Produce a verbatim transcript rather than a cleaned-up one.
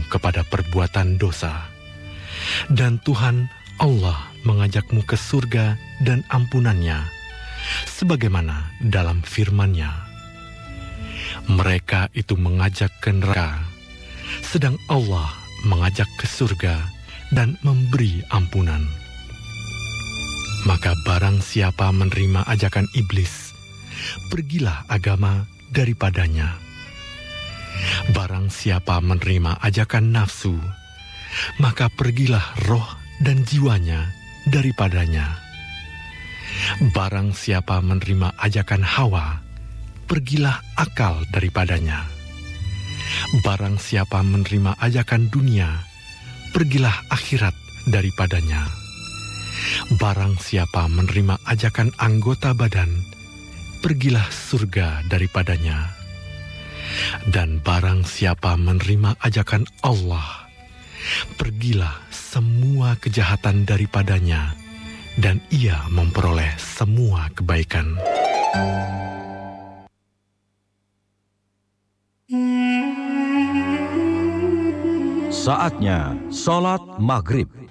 kepada perbuatan dosa. Dan Tuhan Allah mengajakmu ke surga dan ampunannya, sebagaimana dalam firman-Nya. Mereka itu mengajak ke neraka, sedang Allah mengajak ke surga dan memberi ampunan. Maka barang siapa menerima ajakan iblis, pergilah agama daripadanya. Barang siapa menerima ajakan nafsu, maka pergilah roh dan jiwanya daripadanya. Barang siapa menerima ajakan hawa, pergilah akal daripadanya. Barang siapa menerima ajakan dunia, pergilah akhirat daripadanya. Barang siapa menerima ajakan anggota badan, pergilah surga daripadanya. Dan barang siapa menerima ajakan Allah, pergilah semua kejahatan daripadanya, dan ia memperoleh semua kebaikan. Saatnya sholat maghrib.